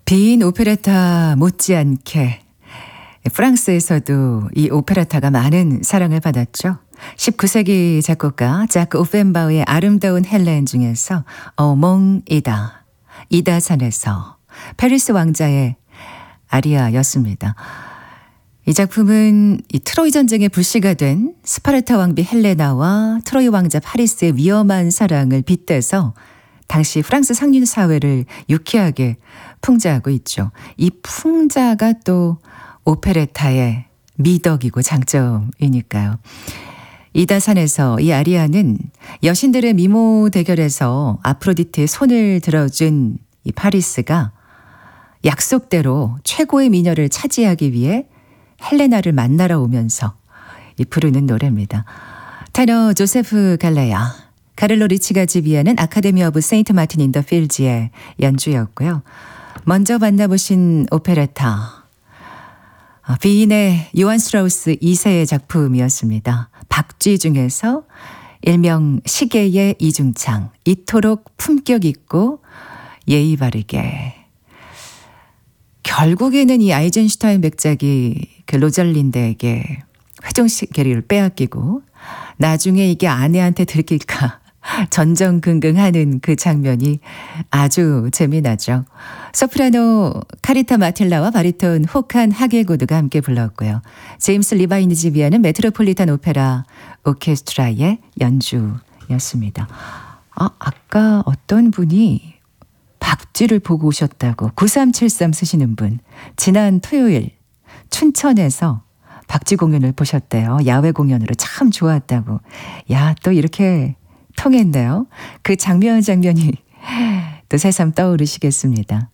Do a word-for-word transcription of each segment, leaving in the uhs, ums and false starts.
빈 오페라타 못지않게 프랑스에서도 이 오페라타가 많은 사랑을 받았죠. 십구 세기 작곡가 자크 오펜바우의 아름다운 헬렌 중에서 어몽 이다, 이다산에서 페리스 왕자의 아리아였습니다. 이 작품은 이 트로이 전쟁의 불씨가 된 스파르타 왕비 헬레나와 트로이 왕자 파리스의 위험한 사랑을 빗대서 당시 프랑스 상류 사회를 유쾌하게 풍자하고 있죠. 이 풍자가 또 오페레타의 미덕이고 장점이니까요. 이다산에서 이 아리아는 여신들의 미모 대결에서 아프로디테의 손을 들어준 이 파리스가 약속대로 최고의 미녀를 차지하기 위해 헬레나를 만나러 오면서 이 부르는 노래입니다. 테너 조세프 갈레야, 카를로 리치가 지휘하는 아카데미 오브 세인트 마틴 인 더 필즈의 연주였고요. 먼저 만나보신 오페레타, 비인의 요한 스트라우스 이 세의 작품이었습니다. 박쥐 중에서 일명 시계의 이중창, 이토록 품격 있고 예의 바르게. 결국에는 이 아이젠슈타인 백작이 그 로잘린드에게 회전시계를 빼앗기고 나중에 이게 아내한테 들킬까 전전긍긍하는 그 장면이 아주 재미나죠. 소프라노 카리타 마틸라와 바리톤 호칸 하게고드가 함께 불렀고요. 제임스 리바인이 지휘하는 메트로폴리탄 오페라 오케스트라의 연주였습니다. 아, 아까 어떤 분이 박쥐를 보고 오셨다고 구삼칠삼 쓰시는 분, 지난 토요일 춘천에서 박쥐 공연을 보셨대요. 야외 공연으로 참 좋았다고. 야, 또 이렇게 통했네요. 그 장면 장면이 또 새삼 떠오르시겠습니다.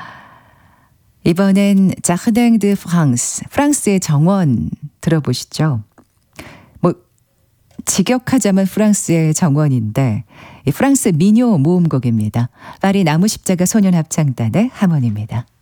이번엔 자르댕 드 프랑스, 프랑스의 정원 들어보시죠. 뭐 직역하자면 프랑스의 정원인데 이 프랑스 민요 모음곡입니다. 파리 나무십자가 소년합창단의 하모니입니다.